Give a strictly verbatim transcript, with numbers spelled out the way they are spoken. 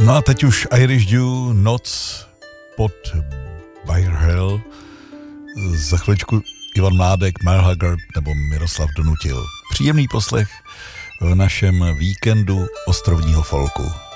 No a teď už Irish Dew, Noc pod Byre Hill. Za chviličku Ivan Mládek, Merle Haggard nebo Miroslav Donutil. Příjemný poslech v našem víkendu ostrovního folku.